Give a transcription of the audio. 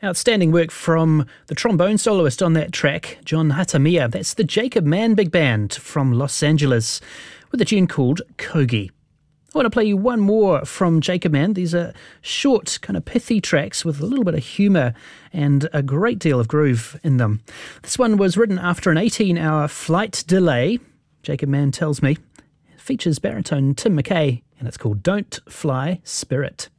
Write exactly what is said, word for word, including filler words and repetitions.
Outstanding work from the trombone soloist on that track, John Hatamiya. That's the Jacob Mann Big Band from Los Angeles with a tune called Kogi. I want to play you one more from Jacob Mann. These are short, kind of pithy tracks with a little bit of humour and a great deal of groove in them. This one was written after an eighteen-hour flight delay, Jacob Mann tells me. It features baritone Tim McKay, and it's called Don't Fly Spirit.